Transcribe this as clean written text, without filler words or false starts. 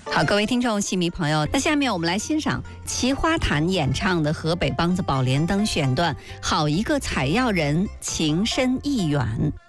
好，各位听众、戏迷朋友，那下面我们来欣赏齐花坛演唱的河北梆子《宝莲灯》选段，好一个采药人，情深意远。